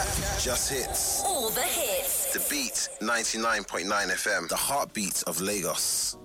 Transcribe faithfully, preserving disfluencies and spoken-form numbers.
Just hits. All the hits. The Beat ninety-nine point nine F M. The heartbeat of Lagos.